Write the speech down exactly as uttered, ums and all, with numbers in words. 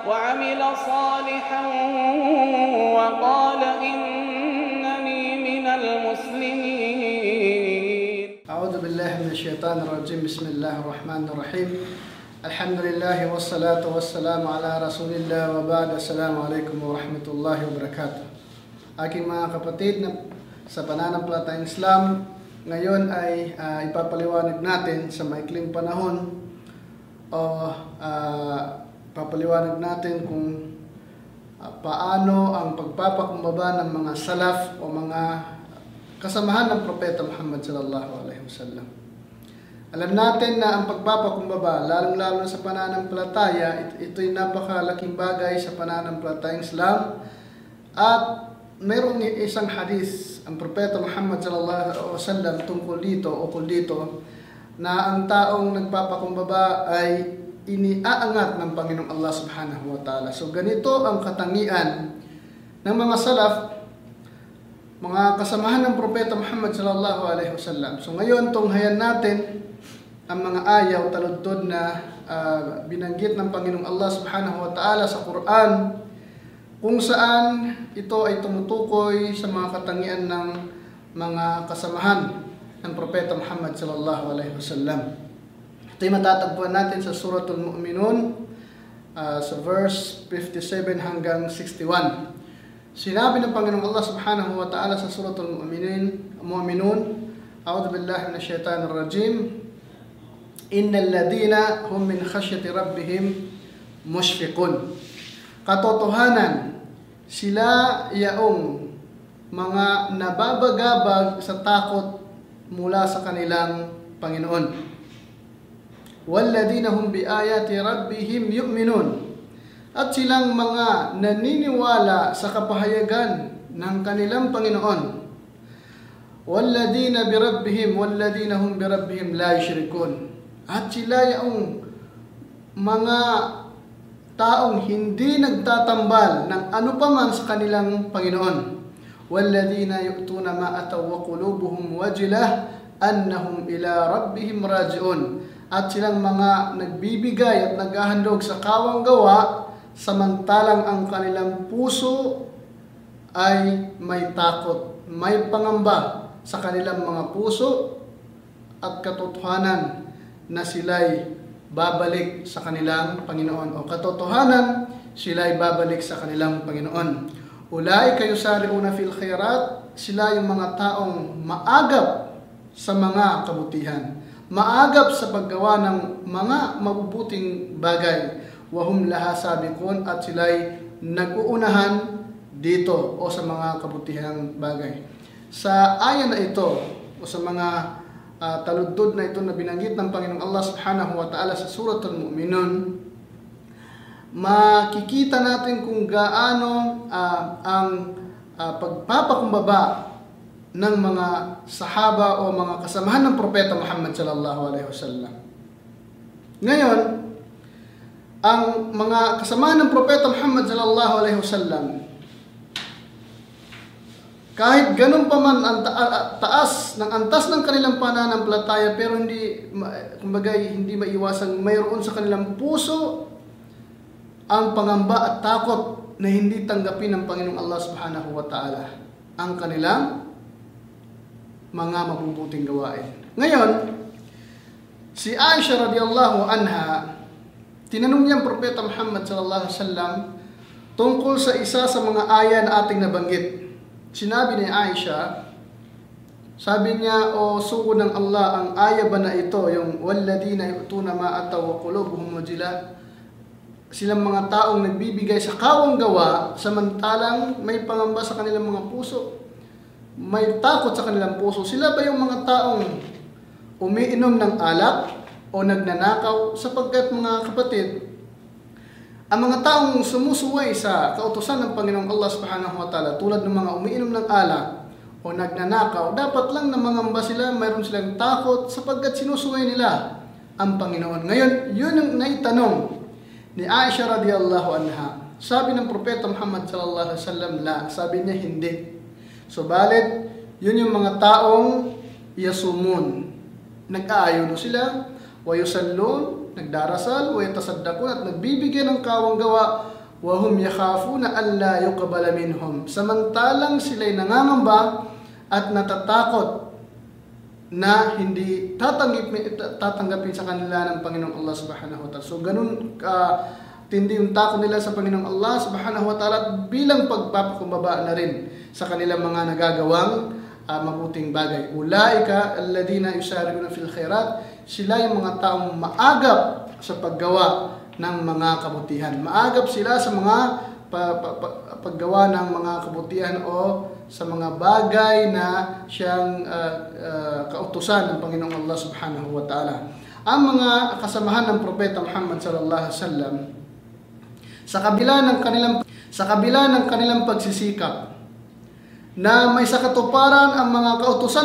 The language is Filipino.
وعمل صالحا وقال إنني من المسلمين. أعوذ بالله من الشيطان الرجيم. بسم الله الرحمن الرحيم. الحمد لله والصلاة والسلام على رسول الله وبعد. السلام عليكم ورحمة الله وبركاته. Aking mga kapatid na sa pananampalatayang Islam, ngayon ay uh, ipapaliwanag natin sa maikling panahon o uh, papaliwanag natin kung uh, paano ang pagpapakumbaba ng mga salaf o mga kasamahan ng Propeta Muhammad sallallahu alaihi wasallam. Alam natin na ang pagpapakumbaba, lalong-lalo sa pananampalataya, it ito'y napakalaking bagay sa pananampalatayang Islam. At mayroong isang hadith ang Propeta Muhammad sallallahu alaihi wasallam tungkol dito o kung dito na ang taong nagpapakumbaba ay iniaangat ng Panginoong Allah subhanahu wa ta'ala. So ganito ang katangian ng mga salaf, mga kasamahan ng Propeta Muhammad sallallahu alaihi wasallam. So ngayon tunghayan natin ang mga ayaw taludtod na uh, binanggit ng Panginoong Allah subhanahu wa ta'ala sa Quran, kung saan ito ay tumutukoy sa mga katangian ng mga kasamahan ng Propeta Muhammad sallallahu alaihi wasallam. Ito ay matatagpuan natin sa Suratul Mu'minun, uh, sa verse fifty-seven hanggang sixty-one. Sinabi ng Panginoong Allah subhanahu wa ta'ala sa Suratul Mu'minun, Mu'minun, A'udhu billahi minash shaitanir rajim. Innal ladina hum min khasyati rabbihim mushfiqun. Katotohanan, sila yaong mga nababagabag sa takot mula sa kanilang Panginoon. Walladina hum biayati rabbihim yu'minun. At silang mga naniniwala sa kapahayagan ng kanilang Panginoon. Walladina birabbihim walladina hum birabbihim la yushrikun. At sila yaong mga taong hindi nagtatambal ng anupaman sa kanilang Panginoon. Walladina yu'tuna ma ataw wa qulubuhum wajilah annahum ila rabbihim raji'un. At silang mga nagbibigay at naghahandog sa kawang gawa samantalang ang kanilang puso ay may takot, may pangamba sa kanilang mga puso at katotohanan na sila'y babalik sa kanilang Panginoon, o katotohanan sila'y babalik sa kanilang Panginoon. Ulaika yusari'una fil khairat, sila yung mga taong maagap sa mga kabutihan, maagap sa paggawa ng mga mabubuting bagay. Wahum laha sabiqun, at sila'y nag-uunahan dito o sa mga kabutihang bagay. Sa aya na ito o sa mga Uh, taludtod na ito na binanggit ng Panginoong Allah subhanahu wa ta'ala sa Suratul Mu'minun, makikita natin kung gaano uh, ang uh, pagpapakumbaba ng mga sahaba o mga kasamahan ng Propeta Muhammad sallallahu alaihi wasallam. Ngayon, ang mga kasamahan ng Propeta Muhammad sallallahu alaihi wasallam, kahit ganun pa man ang ta taas ng antas ng kanilang pananampalataya, pero hindi, kumbaga, hindi maiwasang mayroon sa kanilang puso ang pangamba at takot na hindi tanggapin ng Panginoong Allah subhanahu wa ta'ala ang kanilang mga mabubuting gawain. Ngayon, si Aisha radiyallahu anha, tinanong niya ang Propeta Muhammad sallallahu alaihi wasallam tungkol sa isa sa mga aya na ating nabanggit. Sinabi ni Aisha, sabi niya, o sugo ng Allah, ang aya ba na ito, yung walladina yu'tuna ma ataw wa qulubuhum wajilah, silang mga taong nagbibigay sa kawang gawa samantalang may pangamba sa kanilang mga puso, may takot sa kanilang puso. Sila ba yung mga taong umiinom ng alak o nagnanakaw? Sapagkat mga kapatid, ang mga taong sumusuway sa kautusan ng Panginoong Allah subhanahu wa ta'ala, tulad ng mga umiinom ng alak o nagnanakaw, dapat lang na mangamba sila, mayroon silang takot sapagkat sinusuway nila ang Panginoon. Ngayon, yun ang naitanong ni Aisha radiyallahu anha. Sabi ng Propeta Muhammad sallallahu alaihi wasallam, la, sabi niya hindi. Subalit, yun yung mga taong yasumun, nag-aayuno sila, wa yusallun, nagdarasal, wa yatasaddaqun, at nagbibigay ng kawang gawa, wa hum yakhafuna alla yuqbala minhum. Samantalang sila'y nangangamba at natatakot na hindi tatanggapin, tatanggapin sa kanila ng Panginoong Allah subhanahu wa ta'ala. So ganun ka tindi yung takot nila sa Panginoong Allah subhanahu wa ta'ala, at bilang pagpapakumbaba na rin sa kanilang mga nagagawang uh, mabuting bagay. Ulaika alladhina yusari'una fil khairat, sila yung mga taong maagap sa paggawa ng mga kabutihan. Maagap sila sa mga pa, pa, pa, paggawa ng mga kabutihan o sa mga bagay na siyang uh, uh, kautusan ng Panginoong Allah subhanahu wa ta'ala. Ang mga kasamahan ng Propeta Muhammad sallallahu alaihi wasallam, sa kabila ng kanilang sa kabila ng kanilang pagsisikap na may sa katuparan ang mga kautusan